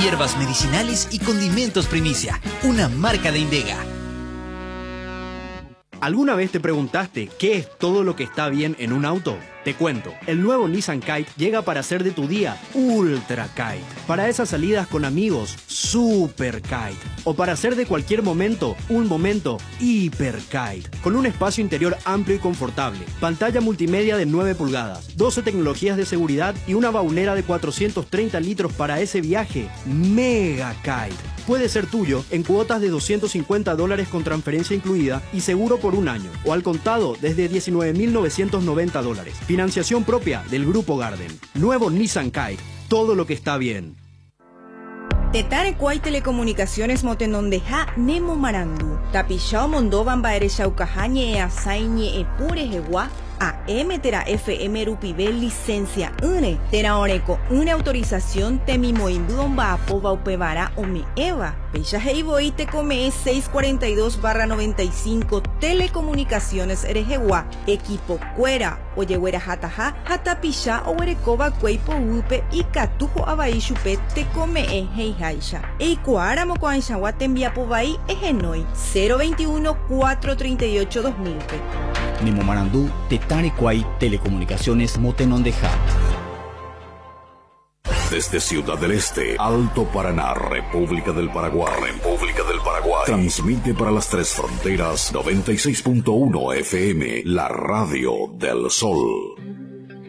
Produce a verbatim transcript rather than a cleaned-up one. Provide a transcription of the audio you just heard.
hierbas medicinales y condimentos Primicia, una marca de Indega. ¿Alguna vez te preguntaste qué es todo lo que está bien en un auto? Te cuento, el nuevo Nissan Kite llega para hacer de tu día Ultra Kite. Para esas salidas con amigos, Super Kite. O para hacer de cualquier momento, un momento Hiper Kite. Con un espacio interior amplio y confortable, pantalla multimedia de nueve pulgadas, doce tecnologías de seguridad y una baulera de cuatrocientos treinta litros para ese viaje Mega Kite. Puede ser tuyo en cuotas de doscientos cincuenta dólares con transferencia incluida y seguro por un año, o al contado desde diecinueve mil novecientos noventa dólares. Financiación propia del Grupo Garden. Nuevo Nissan Kite. Todo lo que está bien. Tetare Kuai Telecomunicaciones Motenondeja Nemo Marandu. Tapishao Mondovan Baere Shaukahañe e Asaiñe e Pure Hewa. A M Tera F M Rupivel licencia une Tera Oreco una autorización Temimoindudon Baapo Baupevara Ome Eva Pecha Heiboi te come seiscientos cuarenta y dos barra noventa y cinco Telecomunicaciones Erejewa Equipo Cuera Oyehuera Hataha Hatapisha Owerekoba Kueipo Upe y Katujo Abaishupe te come e Heihaisha Eikuara Mokoanshawa Tembiapobai Egenoi cero veintiuno cuatrocientos treinta y ocho dos mil. Nemo Marandú, Tetare Kuai Telecomunicaciones Motenondeja. Desde Ciudad del Este, Alto Paraná, República del Paraguay, República del Paraguay, transmite para las tres fronteras noventa y seis punto uno F M, la radio del Sol.